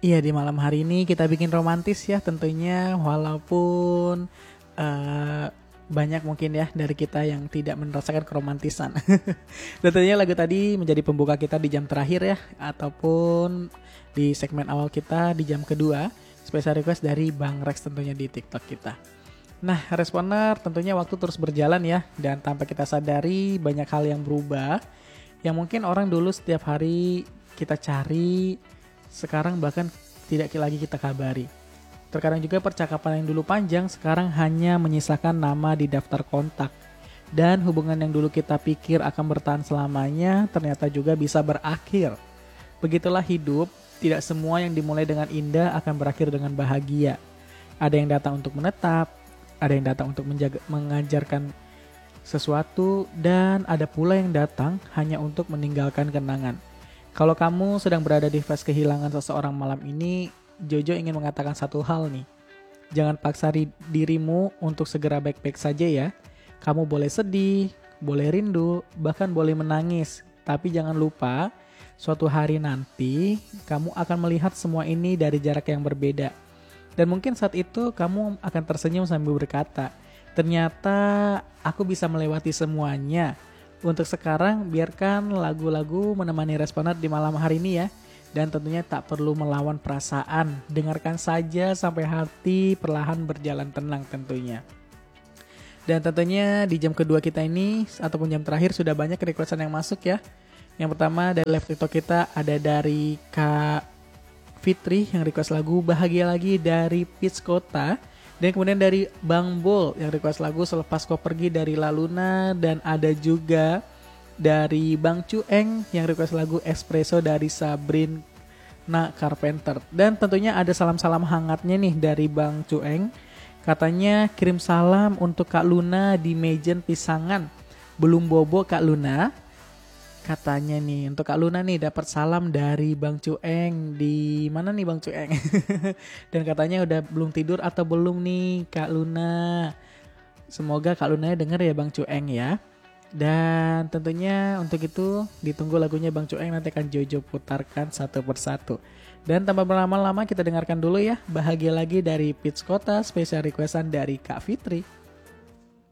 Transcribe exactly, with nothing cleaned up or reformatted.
Iya, di malam hari ini kita bikin romantis ya tentunya, walaupun eh, banyak mungkin ya dari kita yang tidak merasakan keromantisan. Tentunya lagu tadi menjadi pembuka kita di jam terakhir ya, ataupun di segmen awal kita di jam kedua, special request dari Bang Rex tentunya di TikTok kita. Nah, Responer, tentunya waktu terus berjalan ya, dan tanpa kita sadari banyak hal yang berubah, yang mungkin orang dulu setiap hari kita cari, sekarang bahkan tidak lagi kita kabari. Terkadang juga percakapan yang dulu panjang sekarang hanya menyisakan nama di daftar kontak. Dan hubungan yang dulu kita pikir akan bertahan selamanya ternyata juga bisa berakhir. Begitulah hidup, tidak semua yang dimulai dengan indah akan berakhir dengan bahagia. Ada yang datang untuk menetap, ada yang datang untuk menjaga, mengajarkan sesuatu, dan ada pula yang datang hanya untuk meninggalkan kenangan. Kalau kamu sedang berada di fase kehilangan seseorang malam ini, Jojo ingin mengatakan satu hal nih. Jangan paksa dirimu untuk segera baik-baik saja ya. Kamu boleh sedih, boleh rindu, bahkan boleh menangis. Tapi jangan lupa, suatu hari nanti kamu akan melihat semua ini dari jarak yang berbeda. Dan mungkin saat itu kamu akan tersenyum sambil berkata, ternyata aku bisa melewati semuanya. Untuk sekarang, biarkan lagu-lagu menemani Responer di malam hari ini ya. Dan tentunya tak perlu melawan perasaan. Dengarkan saja sampai hati perlahan berjalan tenang tentunya. Dan tentunya di jam kedua kita ini, ataupun jam terakhir, sudah banyak requestan yang masuk ya. Yang pertama dari live TikTok kita ada dari Kak Fitri yang request lagu Bahagia Lagi dari Peach Kota. Dan kemudian dari Bang Bol yang request lagu Selepas Kau Pergi dari Laluna. Dan ada juga dari Bang Cueng yang request lagu Espresso dari Sabrina Carpenter. Dan tentunya ada salam-salam hangatnya nih dari Bang Cueng. Katanya kirim salam untuk Kak Luna di Mejen Pisangan. Belum bobo Kak Luna. Katanya nih untuk Kak Luna nih dapat salam dari Bang Cueng. Di mana nih Bang Cueng? Dan katanya udah belum tidur atau belum nih Kak Luna. Semoga Kak Luna denger ya Bang Cueng ya. Dan tentunya untuk itu ditunggu lagunya Bang Cueng, nanti akan Jojo putarkan satu persatu. Dan tanpa berlama-lama kita dengarkan dulu ya Bahagia Lagi dari Peach Kota, spesial requestan dari Kak Fitri.